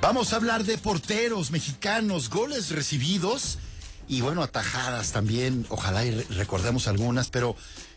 Vamos a hablar de porteros mexicanos, goles recibidos y bueno, atajadas también. Ojalá y recordemos algunas, pero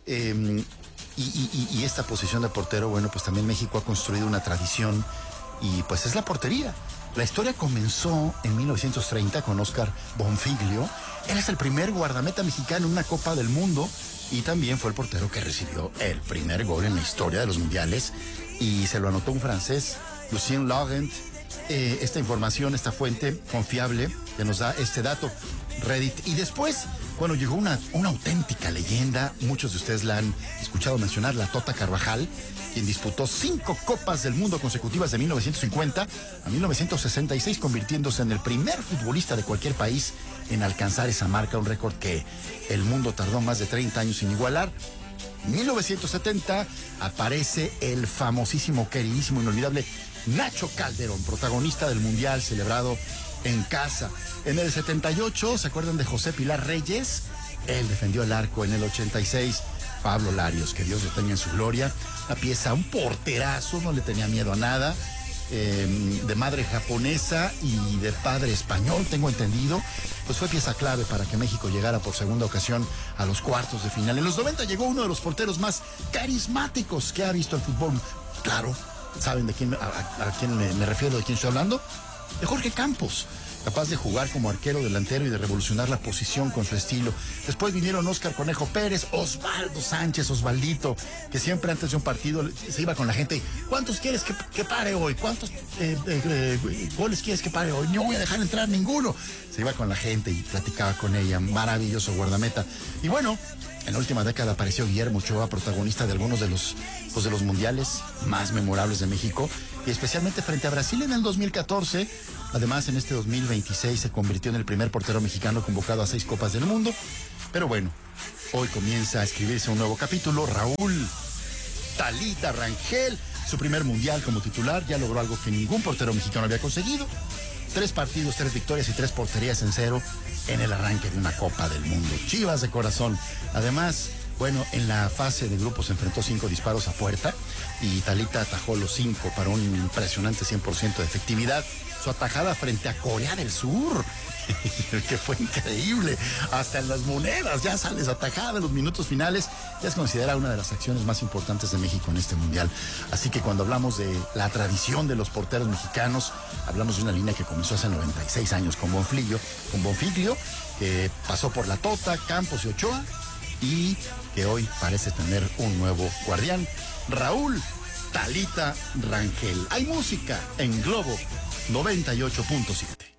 y esta posición de portero, bueno, pues también México ha construido una tradición y pues es la portería. La historia comenzó en 1930 con Oscar Bonfiglio. Él es el primer guardameta mexicano en una Copa del Mundo y también fue el portero que recibió el primer gol en la historia de los mundiales y se lo anotó un francés, Lucien Laurent. Esta información, esta fuente confiable que nos da este dato, Reddit. Y después, bueno, llegó una auténtica leyenda. Muchos de ustedes la han escuchado mencionar, la Tota Carvajal, quien disputó 5 Copas del Mundo consecutivas de 1950 a 1966, convirtiéndose en el primer futbolista de cualquier país en alcanzar esa marca, un récord que el mundo tardó más de 30 años en igualar. En 1970 aparece el famosísimo, queridísimo, inolvidable Nacho Calderón, protagonista del Mundial celebrado en casa. En el 78, ¿se acuerdan de José Pilar Reyes? Él defendió el arco. En el 86, Pablo Larios, que Dios lo tenga en su gloria. Una pieza, un porterazo, no le tenía miedo a nada. De madre japonesa y de padre español, tengo entendido, pues fue pieza clave para que México llegara por segunda ocasión a los cuartos de final. En los 90 llegó uno de los porteros más carismáticos que ha visto el fútbol. Claro, ¿saben de quién, a quién me refiero, de quién estoy hablando? De Jorge Campos, capaz de jugar como arquero delantero y de revolucionar la posición con su estilo. Después vinieron Óscar Conejo Pérez, Osvaldo Sánchez, Osvaldito, que siempre antes de un partido se iba con la gente. ¿Cuántos quieres que pare hoy? ¿Cuántos goles quieres que pare hoy? No voy a dejar entrar ninguno. Se iba con la gente y platicaba con ella. Maravilloso guardameta. Y bueno, en la última década apareció Guillermo Ochoa, protagonista de algunos de los mundiales más memorables de México, y especialmente frente a Brasil en el 2014. Además, en este 2026 se convirtió en el primer portero mexicano convocado a 6 Copas del Mundo. Pero bueno, hoy comienza a escribirse un nuevo capítulo. Raúl Talita Rangel, su primer mundial como titular, ya logró algo que ningún portero mexicano había conseguido. 3 partidos, 3 victorias y 3 porterías en cero en el arranque de una Copa del Mundo. Chivas de corazón. Además, bueno, en la fase de grupos se enfrentó 5 disparos a puerta y Talita atajó los 5 para un impresionante 100% de efectividad. Su atajada frente a Corea del Sur, que fue increíble. Hasta en las monedas ya sales atajada en los minutos finales. Ya es considerada una de las acciones más importantes de México en este mundial. Así que cuando hablamos de la tradición de los porteros mexicanos, hablamos de una línea que comenzó hace 96 años con Bonfiglio, que pasó por la Tota, Campos y Ochoa, y que hoy parece tener un nuevo guardián, Raúl Talita Rangel. Hay música en Globo 98.7.